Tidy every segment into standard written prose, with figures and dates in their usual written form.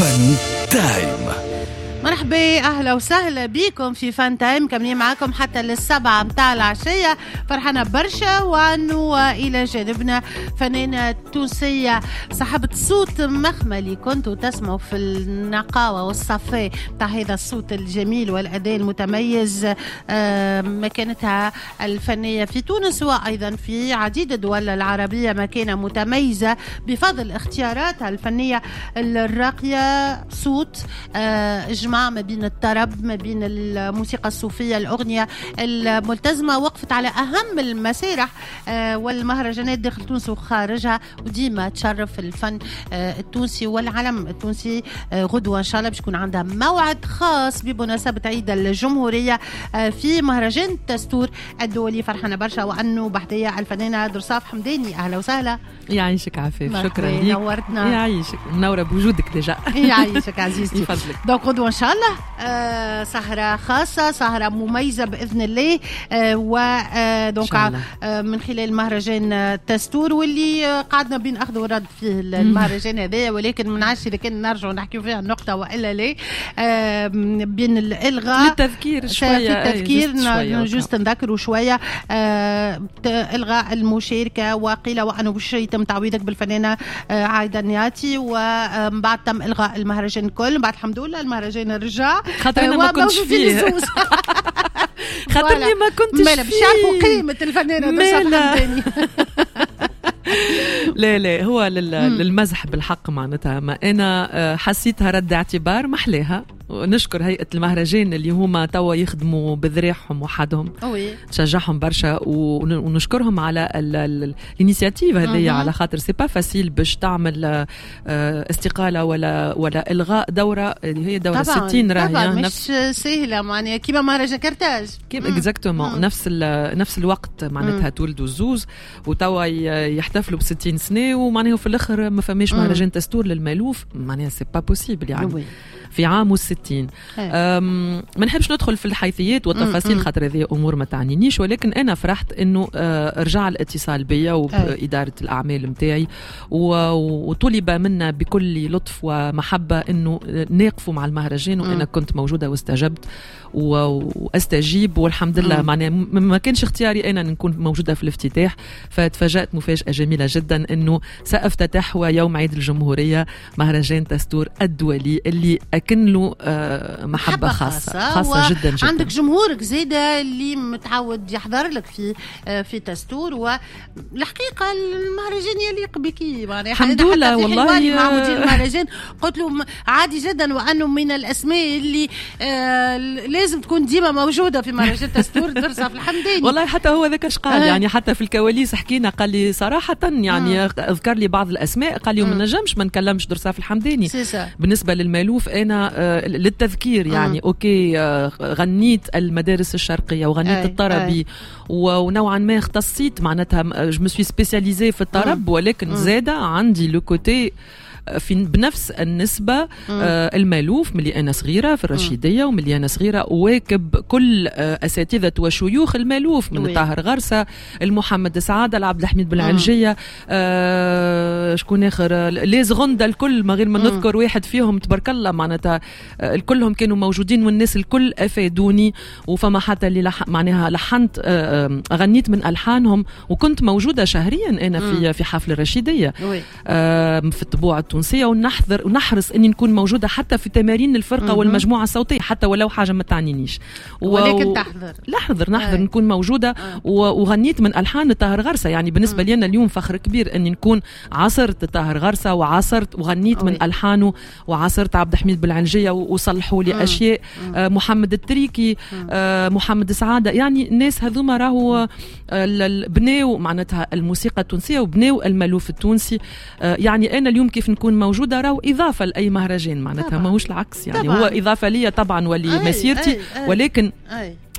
فن تايم. مرحبا، أهلا وسهلا بكم في فان تايم، كملين معاكم حتى للسبعة متاع العشية. فرحنا برشا وأنه إلى جانبنا فنانة تونسية صاحبة صوت مخملي كنتوا تسمعوا في النقاوة والصفاء متاع هذا الصوت الجميل والأداء المتميز. مكانتها الفنية في تونس وأيضا في عديد الدول العربية مكانة متميزة بفضل اختياراتها الفنية الراقية. صوت ما بين الطرب، ما بين الموسيقى الصوفية، الأغنية الملتزمة. وقفت على أهم المسارح والمهرجانات داخل تونس وخارجها، وديما تشرف الفن التونسي والعلم التونسي. غدوة إن شاء الله باش يكون عندها موعد خاص بمناسبة عيد الجمهورية في مهرجان تستور الدولي. فرحنا برشا وأنه بحدية الفنانة درصاف حمداني. أهلا وسهلا. يعيشك عفاف، شكرا لك، نورتنا. يعيشك، منورة بوجودك ديجا. يعيشك عزيزتي. يفضلك. دونك غدوة إن شاء الله سهرة خاصة، سهرة مميزة بإذن الله. ودونك من خلال مهرجان تستور واللي قعدنا بين أخذ ورد في المهرجان هذا، ولكن ما نعرفش إذا كان نرجع نحكي فيها النقطة وإلا لا. بين الإلغاء للتذكير شوية، في التذكير نجوز نذكروا شوية. إلغاء المشاركة، وقيل وأنه باش يتم تعويضك بالفنانة عايدة نياتي، وبعد تم إلغاء المهرجان كل. بعد الحمد لله المهرجان رجع، خاطر أنا ما كنتش فيه. خاطرني ما كنتش فيه. باش يعرفوا قيمة الفنانة درصاف حمداني. لا هو للمزح بالحق، معناتها ما أنا حسيتها رد اعتبار محلاها. ونشكر هيئة المهرجان اللي هما توا يخدموا بذريحهم وحدهم، تشجعهم برشا، ونشكرهم على الانيسياتيف هذه، على خاطر سي با فاسيل باش تعمل استقالة ولا إلغاء دورة اللي هي دورة 60 راهي مش سهلة، معناها كيما مهرجان كرتاج اكزاكتومون نفس الوقت معناتها تولدوا الزوز وتوا يحتفلوا ب60 سنة، ومعناها في الآخر ما فماش مهرجان تستور للمالوف. معناها سي با بوسيبل يعني في عام 60. ما نحبش ندخل في الحيثيات والتفاصيل خاطر هذه أمور ما تعنينيش، ولكن أنا فرحت إنه رجع الاتصال بيا وبإدارة الأعمال متاعي، وطلب منا بكل لطف ومحبة إنه نقفوا مع المهرجان، وأنا كنت موجودة واستجبت واستجيب، والحمد لله. معناه ما كانش اختياري أنا نكون موجودة في الافتتاح، فتفاجأت مفاجأة جميلة جدا إنه سأفتتح يوم عيد الجمهورية مهرجان تستور الدولي اللي أكن له محبة خاصة جدا. عندك جمهورك زيادة اللي متعود يحضر لك في تستور، والحقيقة المهرجان يليق بك. الحمد لله والله. معودين المهرجان قلت له عادي جدا، وأنه من الأسماء اللي لازم تكون ديما موجودة في مهرجان تستور درصاف الحمداني. والله حتى هو ذاك اش قال، يعني حتى في الكواليس حكينا، قال لي صراحة يعني اذكر لي بعض الأسماء، قال لي ما نجمش ما نكلمش درصاف الحمداني. بالنسبة للمالوف أنا للتذكير يعني أوكي، غنيت المدارس الشرقية وغنيت الطربي، ونوعا ما اختصيت معناتها جو مسوي سبيسياليزي في الطرب، ولكن زادة عندي لو كوتي بنفس النسبة. المالوف ملي أنا صغيرة في الرشيدية، وملي أنا صغيرة واكب كل أساتذة وشيوخ المالوف، من طاهر غرسة، المحمد سعادة، العبد الحميد بالعنجية، شكون آخر، ليز غندة، الكل ما غير ما نذكر واحد فيهم تبارك الله. معناتها الكلهم كانوا موجودين، والناس الكل أفادوني، وفما حتى اللي معناها لحنت غنيت من ألحانهم، وكنت موجودة شهريا أنا في حفل الرشيدية في الطبوع التونسية، ونحرص اني نكون موجودة حتى في تمارين الفرقة والمجموعة الصوتية، حتى ولو حاجة ما تعنينيش، ولكن نحضر نكون موجودة. وغنيت من ألحان طاهر غرسة، يعني بالنسبة لي أنا اليوم فخر كبير اني نكون عاصرت طاهر غرسة، وعاصرت وغنيت من ألحانه، وعاصرت عبد الحميد بالعنجية وصلحوا لي أشياء، محمد التريكي، محمد سعادة، يعني الناس هذوما راهو بناو معناتها الموسيقى التونسية وبناو المالوف التونسي. يعني أنا اليوم كيف نكون موجودة راهو إضافة لأي مهرجان، معناتها ماهوش العكس، يعني هو إضافة لي طبعا ولمسيرتي، ولكن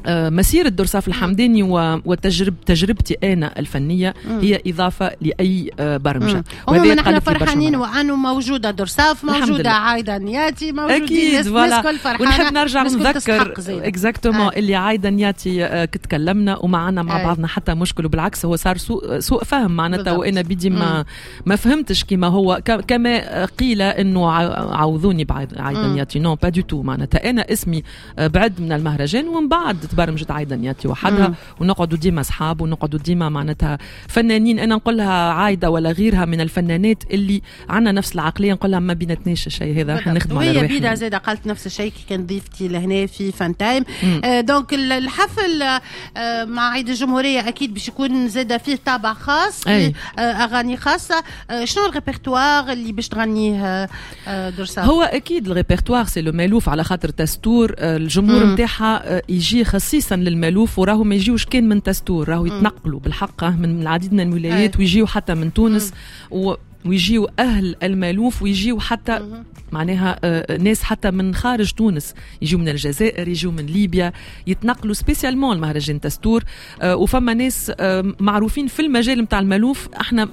مسيرة درساف الحمداني وتجربتي أنا الفنية هي إضافة لأي برمجة. وهذا نحن فرحانين وأنه موجودة درساف، موجودة عايدة نياتي، موجودين الناس كل فرحانة. ونحب نرجع نذكر اكزاكتومون اللي عايدة نياتي تكلمنا ومعنا مع بعضنا حتى مشكل، وبالعكس هو صار سوء فهم معناتها، وأنا بدي ما فهمتش كما هو كما قيل إنه عوضوني بعايدة نياتي. نو با دو تو، معناتها أنا اسمي بعد من المهرجان ومن بعد برمجة عايدة نياتي وحدها، ونقعدوا ديما أصحاب ونقعدوا ديما معناتها فنانين. أنا نقولها عايدة ولا غيرها من الفنانات اللي عنا نفس العقلية، نقولها ما بيناتنيش الشيء هذا، احنا نخدموا على رواحنا. وهي بيدا زيادة قالت نفس الشيء كي كان ضيفتي لهنا في فان تايم. دونك الحفل مع عيد الجمهورية أكيد باش يكون زيادة فيه طابع خاص، أغاني خاصة. شنو الريبرتوار اللي باش تغنيه درساف؟ هو أكيد الريبرتوار سي لو مالوف، على خاطر تستور الجمهور متاعها يجي خصيصا للمالوف، وراهو ما يجيوش كان من تستور، راهو يتنقلوا بالحق من العديد من الولايات، ويجيوا حتى من تونس ويجيوا أهل المالوف، ويجيوا حتى معناها ناس حتى من خارج تونس، يجيوا من الجزائر، يجيوا من ليبيا، يتنقلوا سبيسيالمون المهرجان تستور. وفما ناس معروفين في المجال متاع المالوف، احنا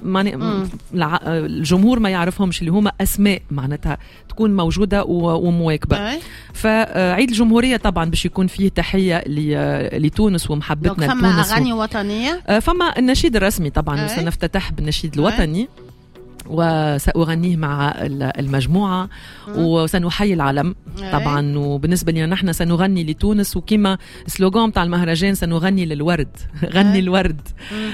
الجمهور ما يعرفهمش، اللي هما أسماء معناتها تكون موجودة ومواكبة. فعيد الجمهورية طبعا باش يكون فيه تحية لتونس ومحبتنا لتونس. فما أغاني وطنية، فما النشيد الرسمي طبعا، وسنفتتح بالنشيد الوطني وسأغنيه مع المجموعة، وسنحيي العلم طبعا. وبالنسبة لنا نحن سنغني لتونس، وكما سلوغان تاع المهرجان سنغني للورد، غني الورد.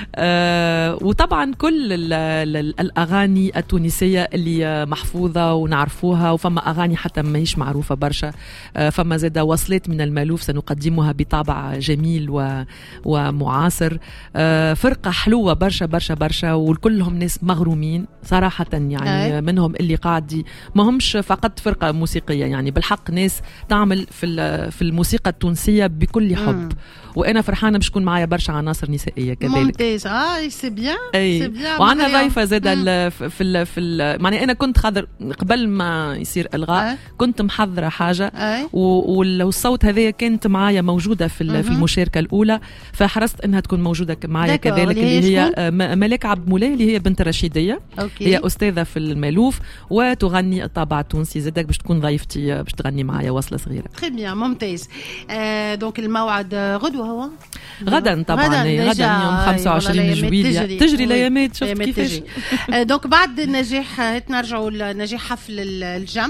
وطبعا كل الأغاني التونسية اللي محفوظة ونعرفوها، وفما أغاني حتى ما هيش معروفة برشا. فما زادة وصلت من المالوف سنقدمها بطابع جميل ومعاصر. فرقة حلوة برشا برشا برشا، وكلهم ناس مغرومين صراحة يعني. منهم اللي قاعد ما همش فقط فرقة موسيقية، يعني بالحق ناس تعمل في الموسيقى التونسية بكل حب. وأنا فرحانة باش تكون معايا برشا عناصر نسائية كذلك. ممتاز. سي بيان. وعنا ضيفة زادة في معنى أنا كنت خاطر قبل ما يصير إلغاء كنت محضرة حاجة، والصوت هذا كانت معايا موجودة في المشاركة الأولى، فحرصت أنها تكون موجودة معايا كذلك، اللي هي ملاك عبد مولاي، اللي هي بنت رشيدية. هي أستاذة في المالوف وتغني الطابع التونسي. زادك باش تكون ضيفتي باش تغني معايا وصلة صغيرة. très bien. ممتاز. دونك الموعد غدوة هو غدا طبعا، غدا يوم 25 جويلية. تجري الأيامات، شفت كيفاش. دونك بعد النجاح نرجعوا لنجاح حفل الجم،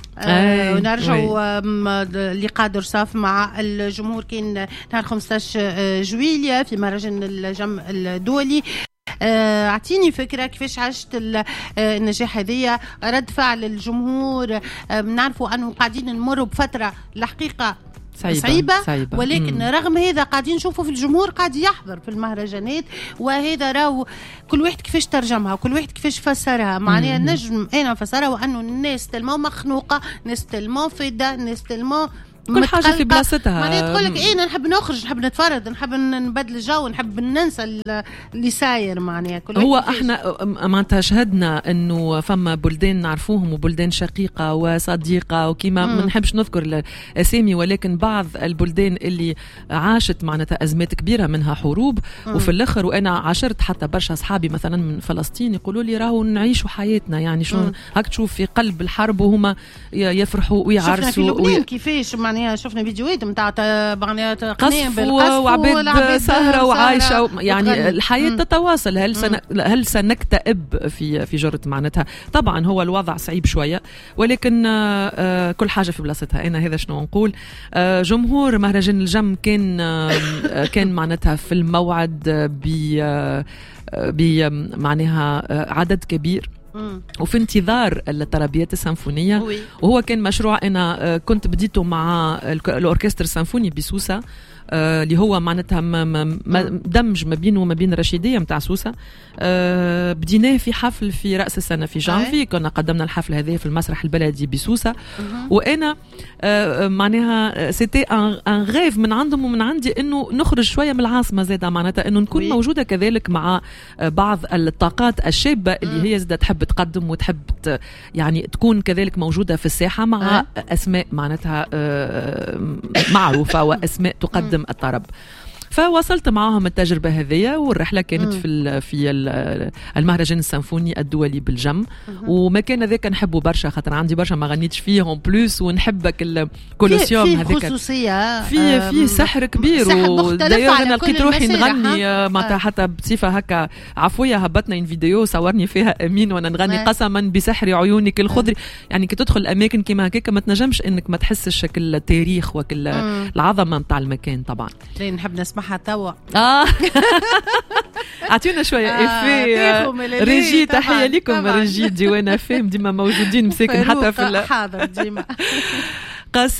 ونرجعوا لقاء درساف مع الجمهور كان نهار 15 جويلية في مهرجان الجم الدولي. اعطيني فكرة كيفاش عشت النجاح هذية، رد فعل الجمهور. نعرفوا أنه قاعدين نمر بفترة الحقيقة صعيبة ولكن رغم هذا قاعدين نشوفوا في الجمهور قاعد يحضر في المهرجانات، وهذا راهو كل واحد كيفاش ترجمها وكل واحد كيفاش فسرها. معناها نجم أنا فسرها وأنه الناس تلمو مخنوقة، ناس تلمو فدا، ناس تلمو كل حاجة في بلاصتها. معناها تقول لك أنا نحب نخرج، نحب نتفرد، نحب نبدل الجو، نحب ننسى اللي ساير. معناها هو احنا معناتها شهدنا انه فما بلدان نعرفوهم وبلدان شقيقة وصديقة، وكما ما نحبش نذكر الاسامي، ولكن بعض البلدان اللي عاشت معناتها ازمات كبيرة منها حروب، وفي الاخر وانا عاشرت حتى برشا اصحابي مثلا من فلسطين يقولوا لي راهو نعيشوا حياتنا، يعني شو هاك تشوف في قلب الحرب وهما يفرحوا ويعرسوا. شفنا في لبنان كيفاش معناها شفنا فيديوهات نتاع معناها قصف وعباد سهرة وعايشة، يعني الحياة تتواصل. هل سنكتئب في جرة معناتها؟ طبعا هو الوضع صعيب شوية، ولكن كل حاجة في بلاصتها. أنا هذا شنو نقول. جمهور مهرجان الجم كان معناتها في الموعد بمعناها عدد كبير وفي انتظار الطربيات السيمفونية. وهو كان مشروع أنا كنت بديته مع الأوركستر السيمفوني بسوسة، اللي هو معناتها دمج ما بينه وما بين الرشيدية متاع سوسة. بديناه في حفل في رأس السنة في جانفي، كنا قدمنا الحفل هذه في المسرح البلدي بسوسة. وأنا معناها سيتي ان غيف من عندهم ومن عندي انه نخرج شوية من العاصمة، زادة معناتها انه نكون موجودة كذلك مع بعض الطاقات الشابة اللي هي زادة تحب تحب تقدم وتحب يعني تكون كذلك موجودة في الساحة مع أسماء معناتها معروفة وأسماء تقدم الطرب. فوصلت معاهم التجربة هذه، والرحلة كانت في المهرجان السيمفوني الدولي بالجم. ومكان ذاك نحبه برشا، خاطر عندي برشا ما غنيتش فيه اون بلوس، ونحبك الكولوسيوم هذاك فيه خصوصية، فيه سحر كبير. ودايما انا لقيت روحي نغني معناتها حتى بصفة هكا عفوية، هبطنا ان فيديو صورني فيها امين وانا نغني قسما بسحر عيونك الخضر. يعني كي تدخل اماكن كيما هكاك ما تنجمش انك ما تحسش شكل التاريخ وكل العظمة نتاع المكان. طبعا نحب نسمع توا اعطينا شويه افيه ريجي. تحيه لكم ريجي ديوانا فيم ديما موجودين مساكن حتى في حاضر ديما.